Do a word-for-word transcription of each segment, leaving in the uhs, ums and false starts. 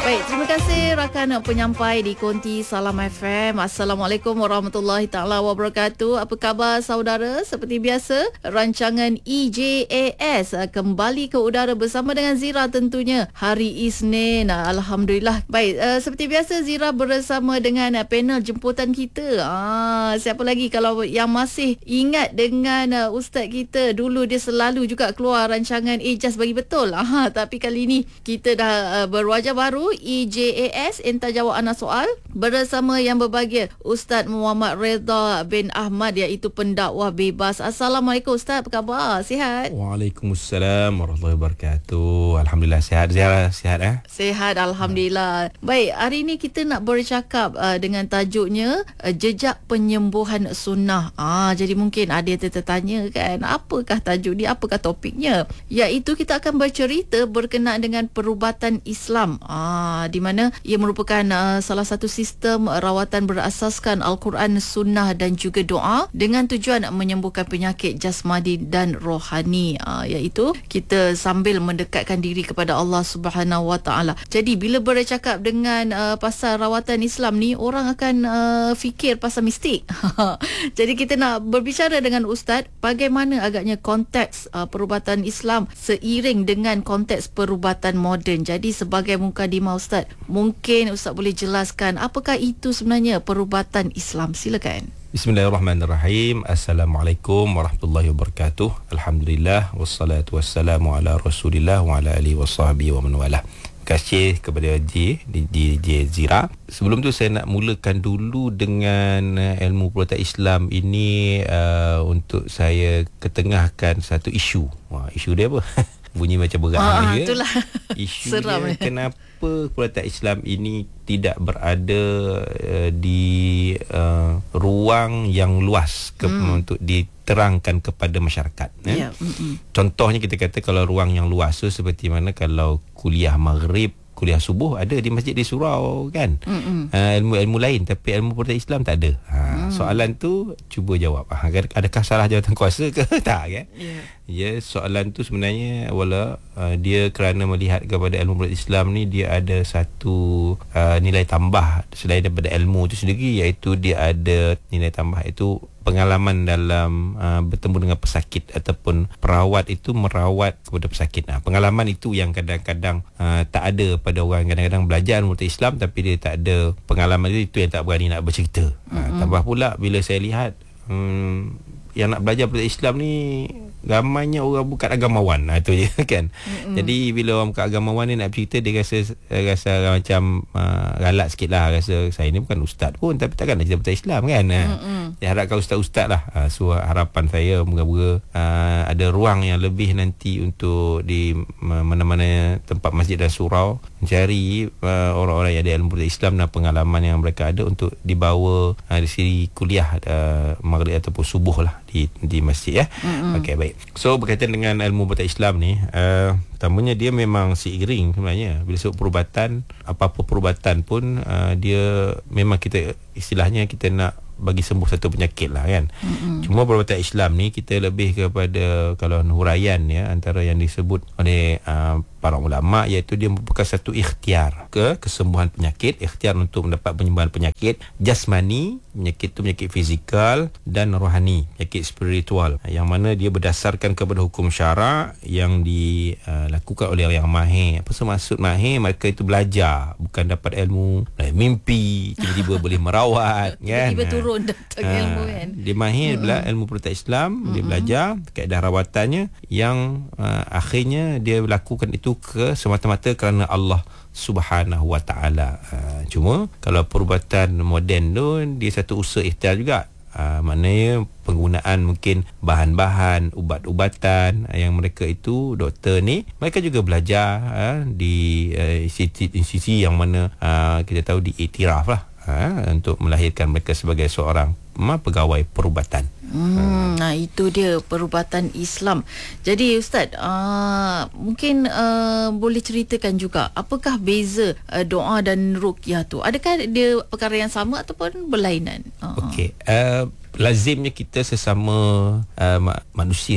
Baik, terima kasih rakan penyampai di Konti Salam F M. Assalamualaikum warahmatullahi taala wabarakatuh. Apa khabar saudara? Seperti biasa, rancangan E J A S kembali ke udara bersama dengan Zira tentunya hari Isnin. Alhamdulillah. Baik, uh, seperti biasa Zira bersama dengan panel jemputan kita. Ah, siapa lagi kalau yang masih ingat dengan uh, ustaz kita dulu, dia selalu juga keluar rancangan Ijaz Bagi Betul. Ah, tapi kali ini kita dah uh, berwajah baru, E J A S, Entah Jawab Anak Soal, bersama yang berbahagia Ustaz Muhammad Redha bin Ahmad, iaitu pendakwah bebas. Assalamualaikum Ustaz, apa khabar? Sihat? Waalaikumsalam warahmatullahi wabarakatuh. Alhamdulillah sihat. Zira sihat eh? Sihat, Alhamdulillah. Baik, hari ini kita nak bercakap uh, dengan tajuknya uh, Jejak Penyembuhan Sunnah. Ah, jadi mungkin ada yang tertanya kan, apakah tajuk dia, apakah topiknya? Iaitu kita akan bercerita berkenaan dengan perubatan Islam. Ah, di mana ia merupakan uh, salah satu sistem rawatan berasaskan Al-Quran, Sunnah dan juga doa dengan tujuan menyembuhkan penyakit jasmani dan rohani. Uh, iaitu kita sambil mendekatkan diri kepada Allah Subhanahu Wa Taala. Jadi bila bercakap dengan uh, pasal rawatan Islam ni, orang akan uh, fikir pasal mistik. Jadi kita nak berbicara dengan Ustaz bagaimana agaknya konteks uh, perubatan Islam seiring dengan konteks perubatan moden. Jadi sebagai mukadimah Ustaz, mungkin Ustaz boleh jelaskan apakah itu sebenarnya perubatan Islam. Silakan. Bismillahirrahmanirrahim. Assalamualaikum warahmatullahi wabarakatuh. Alhamdulillah wassalatu wassalamu ala Rasulillah wa ala alihi wasahbihi wa man walah. Terima kasih kepada J D J Zira. Sebelum tu saya nak mulakan dulu dengan uh, ilmu perubatan Islam ini uh, untuk saya ketengahkan satu isu. Wah, isu dia apa? Bunyi macam berat ah, ni. Itulah. Isu Seram dia, kenapa perubatan Islam ini tidak berada uh, di uh, ruang yang luas ke, hmm. untuk diterangkan kepada masyarakat. Yeah. Eh? Contohnya kita kata kalau ruang yang luas tu seperti mana kalau kuliah maghrib, kuliah subuh ada di masjid di surau kan, uh, ilmu-ilmu lain, tapi ilmu perubatan Islam tak ada. Ha, mm. Soalan tu cuba jawab, ha, adakah salah jawatan kuasa ke? Tak kan? Yeah. Ya, soalan tu sebenarnya wala uh, dia kerana melihat kepada ilmu perubatan Islam ni dia ada satu uh, nilai tambah selain daripada ilmu tu sendiri, iaitu dia ada nilai tambah itu pengalaman dalam uh, bertemu dengan pesakit ataupun perawat itu merawat kepada pesakit. Nah, pengalaman itu yang kadang-kadang uh, tak ada pada orang. Kadang-kadang belajar ilmu Islam tapi dia tak ada pengalaman itu, itu yang tak berani nak bercerita. Mm-hmm. Uh, tambah pula bila saya lihat um, yang nak belajar perubatan Islam ni ramainya orang bukan agamawan. Nah, itu je kan. Mm-hmm. Jadi bila orang bukan agamawan ni nak bercerita, dia rasa rasa macam uh, galak sikit lah. Rasa saya ni bukan ustaz pun, tapi takkan nak cerita perubatan Islam kan. Mm-hmm. Dia harapkan ustaz-ustaz lah. uh, So harapan saya moga-moga uh, ada ruang yang lebih nanti untuk di mana-mana tempat masjid dan surau mencari uh, orang-orang yang ada ilmu perubatan Islam dan pengalaman yang mereka ada untuk dibawa uh, di sini kuliah uh, maghrib ataupun subuh lah di di masjid ya. Mm-hmm. Okey, baik. So berkaitan dengan ilmu perubatan Islam ni, uh, pertamanya dia memang seiring sebenarnya. Bila sebut perubatan, apa-apa perubatan pun uh, dia memang kita istilahnya kita nak bagi sembuh satu penyakit lah kan. Mm-hmm. Cuma perubatan Islam ni kita lebih kepada kalau huraian ya, antara yang disebut oleh uh, para ulama, iaitu dia merupakan satu ikhtiar ke kesembuhan penyakit, ikhtiar untuk mendapat penyembuhan penyakit jasmani, penyakit tu penyakit fizikal, dan rohani, penyakit spiritual, yang mana dia berdasarkan kepada hukum syarak yang dilakukan oleh yang mahir. Apa maksud mahir? Mereka itu belajar, bukan dapat ilmu mimpi tiba-tiba boleh merawat kan. Tiba-tiba turun datang ha, ilmu kan. Dia mahir bela ilmu perubatan Islam, mm-hmm. dia belajar kaedah rawatannya yang uh, akhirnya dia lakukan itu ke semata-mata kerana Allah Subhanahu Wa Taala. Uh, cuma kalau perubatan moden tu dia satu usaha ikhtiar juga. Uh, maknanya penggunaan mungkin bahan-bahan ubat-ubatan yang mereka itu doktor ni mereka juga belajar uh, di uh, institusi yang mana uh, kita tahu diiktiraf lah uh, untuk melahirkan mereka sebagai seorang uh, pegawai perubatan. Hmm, nah itu dia perubatan Islam. Jadi Ustaz, uh, mungkin uh, boleh ceritakan juga apakah beza uh, doa dan ruqyah tu? Adakah dia perkara yang sama ataupun berlainan? Uh-huh. Okey, uh, lazimnya kita sesama uh, manusia lah,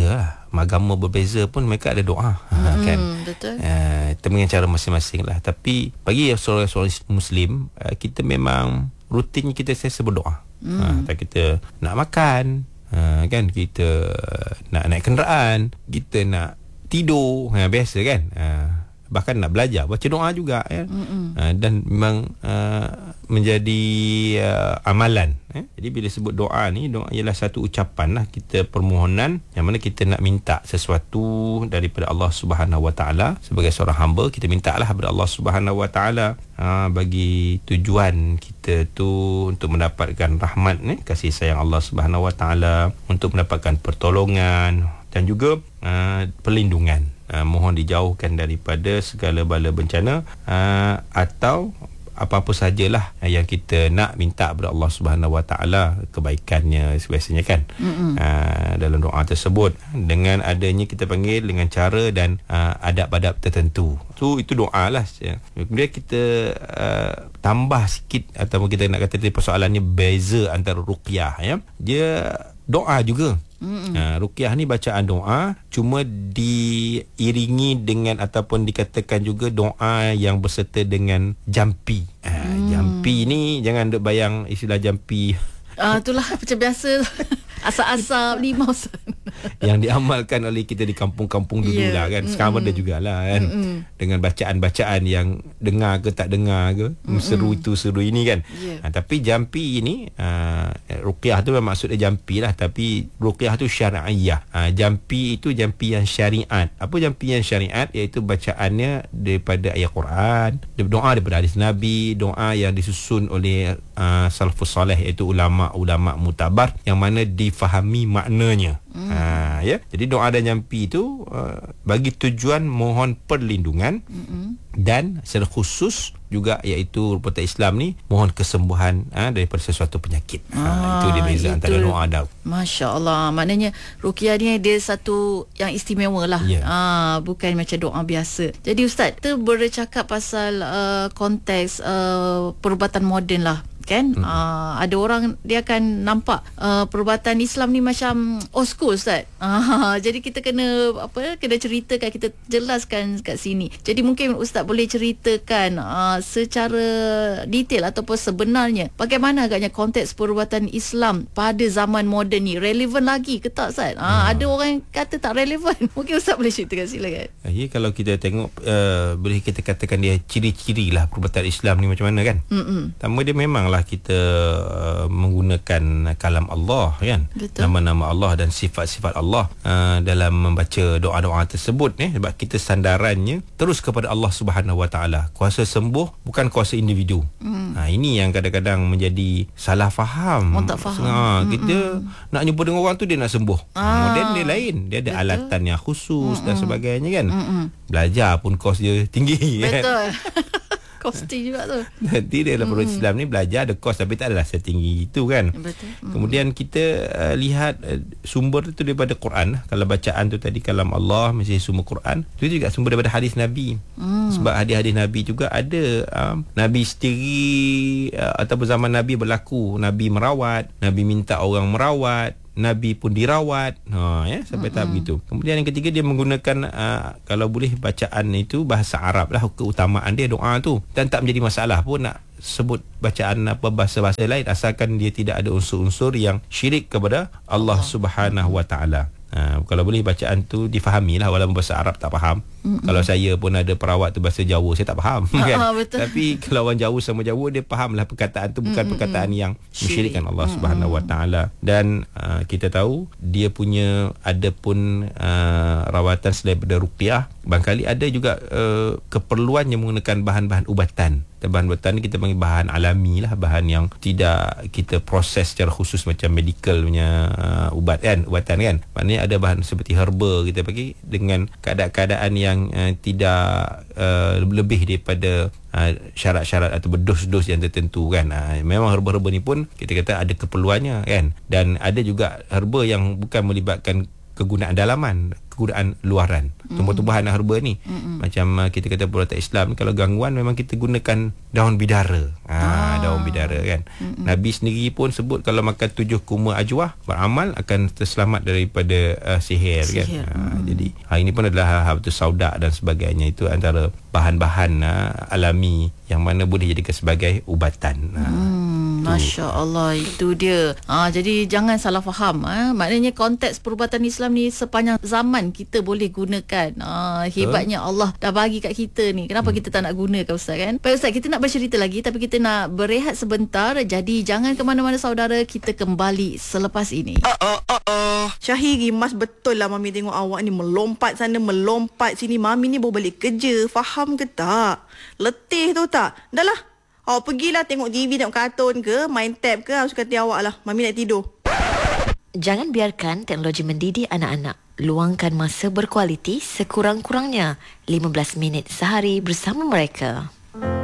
agama berbeza pun mereka ada doa. Ha, kan? Betul. Uh, dengan cara masing-masing lah. Tapi bagi seorang-seorang Muslim, uh, kita memang rutin kita sentiasa berdoa. Mm. Ha, kita nak makan, uh, kan, kita nak naik kenderaan, kita nak tidur, ha, biasa kan. Uh, bahkan nak belajar, baca doa juga ya. Uh, dan memang uh, menjadi uh, amalan eh. Jadi bila sebut doa ni, doa ialah satu ucapan lah, kita permohonan yang mana kita nak minta sesuatu daripada Allah Subhanahu Wa Taala. Sebagai seorang hamba, kita minta lah kepada Allah Subhanahu Wa Taala ha, bagi tujuan kita tu untuk mendapatkan rahmat ni, kasih sayang Allah Subhanahu Wa Taala, untuk mendapatkan pertolongan dan juga uh, perlindungan. Uh, mohon dijauhkan daripada segala bala bencana uh, atau apa-apa sajalah yang kita nak minta kepada Allah Subhanahu Wa Taala kebaikannya biasanya kan. Uh, dalam doa tersebut dengan adanya kita panggil dengan cara dan uh, adab-adab tertentu. So itu doa lah. Kemudian kita uh, tambah sikit ataupun kita nak kata persoalannya beza antara ruqyah ya. Dia doa juga. Ha, ruqyah ni bacaan doa, cuma diiringi dengan ataupun dikatakan juga doa yang berserta dengan jampi. Ha, mm. Jampi ni jangan duk bayang istilah jampi. Ah, itulah macam biasa. Asap-asap limau yang diamalkan oleh kita di kampung-kampung dulu yeah. lah kan. Sekarang Mm-mm. ada jugalah kan. Mm-mm. Dengan bacaan-bacaan yang dengar ke tak dengar ke, Mm-mm. seru itu seru ini kan. Yeah. Ha, tapi jampi ini uh, ruqyah tu memang maksudnya jampi lah, tapi ruqyah tu syariah. Ha, jampi itu jampi yang syariat. Apa jampi yang syariat? Iaitu bacaannya daripada ayat Quran, doa daripada hadis Nabi, doa yang disusun oleh uh, salafus soleh, iaitu ulama-ulama mutabar yang mana difahami maknanya. Hmm. Ha, ya. Jadi doa dan jampi itu uh, bagi tujuan mohon perlindungan hmm. dan secara khusus juga iaitu perbuatan Islam ni mohon kesembuhan ha, daripada sesuatu penyakit. Ha, ah, itu dia beza itu, antara doa dan Masya-Allah. Maknanya ruqyah ni dia satu yang istimewa lah. Yeah. Ah, bukan macam doa biasa. Jadi Ustaz, kita bercakap pasal uh, konteks uh, perubatan moden lah. Kan hmm. uh, ada orang dia akan nampak uh, perubatan Islam ni macam old school Ustaz. Uh, jadi kita kena apa kena ceritakan, kita jelaskan kat sini. Jadi mungkin Ustaz boleh ceritakan uh, secara detail ataupun sebenarnya bagaimana agaknya konteks perubatan Islam pada zaman moden ni, relevan lagi ke tak Ustaz? Uh, hmm. Ada orang yang kata tak relevan. Mungkin Ustaz boleh ceritakan, silakan. Ya, kalau kita tengok uh, boleh kita katakan dia ciri-ciri lah perubatan Islam ni macam mana kan. Mm-mm. Pertama dia memanglah kita uh, menggunakan kalam Allah kan. Betul. Nama-nama Allah dan sifat-sifat Allah uh, dalam membaca doa-doa tersebut ni, sebab kita sandarannya terus kepada Allah Subhanahu Wa Taala. Kuasa sembuh bukan kuasa individu. Mm. Ha, ini yang kadang-kadang menjadi salah faham. Oh, tak faham. Ha, kita Mm-mm. nak jumpa dengan orang tu dia nak sembuh. Ah. Kemudian dia lain, dia ada Betul. alatan yang khusus Mm-mm. dan sebagainya kan. Mm-mm. Belajar pun kos dia tinggi. Betul. Kan? Kosti juga tu. Nanti dia dalam perubatan mm. Islam ni belajar ada kos, tapi tak adalah setinggi itu kan. Betul. Mm. Kemudian kita uh, lihat uh, sumber itu daripada Quran. Kalau bacaan tu tadi kalam Allah, mesti sumber Quran. Itu juga sumber daripada hadis Nabi. Mm. Sebab hadis-hadis Nabi juga ada um, Nabi sendiri uh, ataupun zaman Nabi berlaku Nabi merawat, Nabi minta orang merawat, Nabi pun dirawat, ha, ya, sampai mm-hmm. tahap begitu. Kemudian yang ketiga, dia menggunakan uh, kalau boleh bacaan itu bahasa Arab lah, keutamaan dia doa tu, dan tak menjadi masalah pun nak sebut bacaan apa bahasa-bahasa lain asalkan dia tidak ada unsur-unsur yang syirik kepada Allah Subhanahu Wa Taala. Ha, kalau boleh bacaan tu difahami lah, walaupun bahasa Arab tak faham. Mm-mm. Kalau saya pun ada perawat tu bahasa Jawa, saya tak faham kan? Ah, betul. Tapi kalau orang Jawa sama Jawa, dia faham lah perkataan tu bukan Mm-mm. perkataan yang mensyirikkan Allah Subhanahu Wa Taala. Dan uh, kita tahu dia punya ada pun uh, rawatan selain daripada ruqyah. Barangkali ada juga uh, keperluan yang menggunakan bahan-bahan ubatan. Dan bahan ubatan ni kita panggil bahan alami lah, bahan yang tidak kita proses secara khusus macam medical punya uh, ubat kan, ubatan kan. Maknanya ada bahan seperti herba kita panggil dengan keadaan-keadaan yang uh, tidak uh, lebih daripada uh, syarat-syarat atau dos-dos yang tertentu kan. Uh, memang herba-herba ni pun kita kata ada keperluannya kan. Dan ada juga herba yang bukan melibatkan kegunaan dalaman, kegunaan luaran. Tumbuh-tumbuhan mm. herba ni. Mm-mm. Macam uh, kita kata perubatan Islam, kalau gangguan memang kita gunakan daun bidara. Ha, ah, daun bidara kan. Mm-mm. Nabi sendiri pun sebut kalau makan tujuh kurma ajwah beramal akan terselamat daripada uh, sihir, sihir kan. Mm. Ha, jadi hari ini pun adalah hal betul sauda dan sebagainya, itu antara bahan-bahan uh, alami yang mana boleh dijadikan sebagai ubatan. Hmm, Masya Allah, itu dia. Ha, jadi jangan salah faham. Ha. Maknanya konteks perubatan Islam ni sepanjang zaman kita boleh gunakan. Ha, hebatnya Allah dah bagi kat kita ni. Kenapa hmm. kita tak nak gunakan, Ustaz kan? Baik Ustaz, kita nak bercerita lagi tapi kita nak berehat sebentar. Jadi jangan ke mana-mana saudara, kita kembali selepas ini. Uh, uh, uh, uh. Syahiri, mas betul lah Mami tengok awak ni melompat sana melompat sini. Mami ni baru balik kerja, faham ke tak? Letih tu tak? Dah lah, awak pergilah tengok T V, tengok kartun ke, main tab ke, suka hati awak lah. Mami nak tidur. Jangan biarkan teknologi mendidik anak-anak. Luangkan masa berkualiti sekurang-kurangnya lima belas minit sehari bersama mereka.